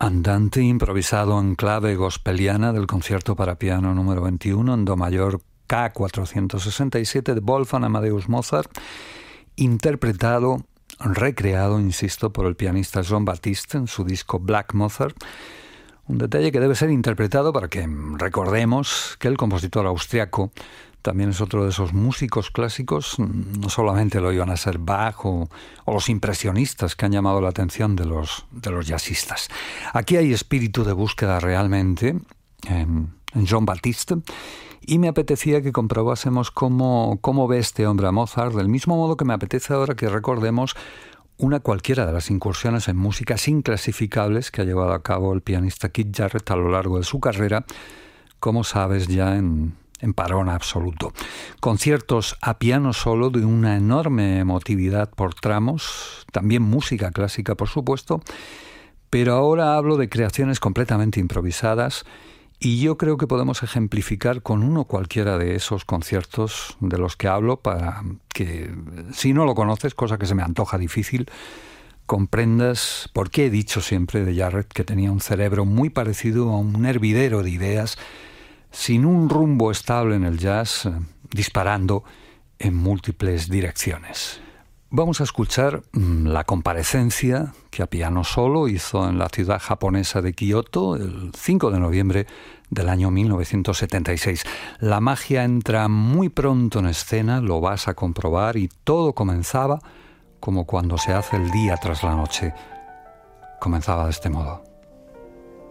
Andante improvisado en clave gospeliana del concierto para piano número 21 en do mayor K467 de Wolfgang Amadeus Mozart, interpretado, recreado, insisto, por el pianista Jean-Baptiste en su disco Black Mozart. Un detalle que debe ser interpretado para que recordemos que el compositor austriaco también es otro de esos músicos clásicos. No solamente lo iban a ser Bach o los impresionistas que han llamado la atención de los jazzistas. Aquí hay espíritu de búsqueda realmente en Jean-Baptiste, y me apetecía que comprobásemos cómo ve este hombre a Mozart, del mismo modo que me apetece ahora que recordemos una cualquiera de las incursiones en músicas inclasificables que ha llevado a cabo el pianista Keith Jarrett a lo largo de su carrera, como sabes, ya en parón absoluto. Conciertos a piano solo de una enorme emotividad por tramos, también música clásica, por supuesto, pero ahora hablo de creaciones completamente improvisadas, y yo creo que podemos ejemplificar con uno cualquiera de esos conciertos de los que hablo para que, si no lo conoces, cosa que se me antoja difícil, comprendas por qué he dicho siempre de Jarrett que tenía un cerebro muy parecido a un hervidero de ideas, sin un rumbo estable en el jazz, disparando en múltiples direcciones. Vamos a escuchar la comparecencia que a piano solo hizo en la ciudad japonesa de Kioto el 5 de noviembre del año 1976. La magia entra muy pronto en escena, lo vas a comprobar, y todo comenzaba como cuando se hace el día tras la noche. Comenzaba de este modo.